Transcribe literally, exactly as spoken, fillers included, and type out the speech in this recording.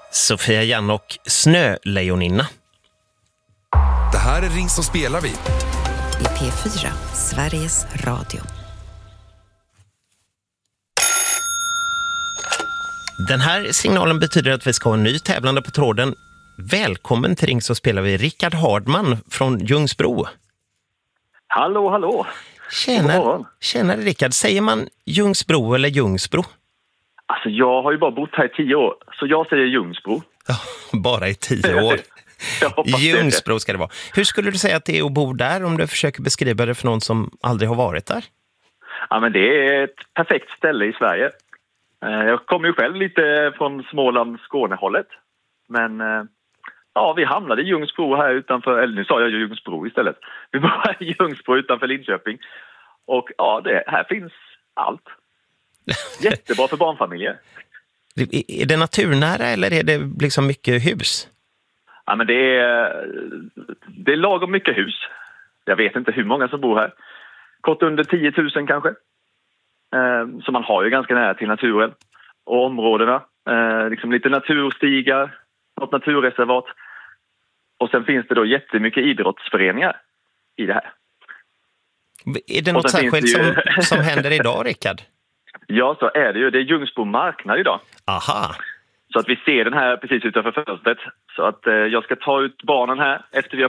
Sofia Janne och Snölejoninna. Det här är Ring så spelar vi. I P fyra, Sveriges Radio. Den här signalen betyder att vi ska ha en ny tävlande på tråden. Välkommen till Ring så spelar vi. Rickard Hardman från Ljungsbro. Hallå, hallå. Tjena, tjena Rickard. Säger man Ljungsbro eller Ljungsbro? Alltså jag har ju bara bott här i tio år, så jag säger Ljungsbro. Ja, bara i tio år. Ljungsbro ska det vara. Hur skulle du säga att det är att bo där om du försöker beskriva det för någon som aldrig har varit där? Ja, men det är ett perfekt ställe i Sverige. Jag kommer ju själv lite från Småland, Skånehållet. Men ja, vi hamnade i Ljungsbro här utanför, eller nu sa jag Ljungsbro istället. Vi var i Ljungsbro utanför Linköping. Och ja, det, här finns allt. Jättebra för barnfamiljer. Är det naturnära eller är det liksom mycket hus? Ja, men det är, det är lagom mycket hus. Jag vet inte hur många som bor här. Kort under tio tusen kanske. Eh, så man har ju ganska nära till naturen. Och områdena. Eh, liksom lite naturstigar. Något naturreservat. Och sen finns det då jättemycket idrottsföreningar i det här. Är det något särskilt det ju... som, som händer idag, Rickard? Ja, så är det ju. Det är Ljungsbro marknad idag. Aha. Så att vi ser den här precis utanför fönstret. Så att eh, jag ska ta ut barnen här efter vi har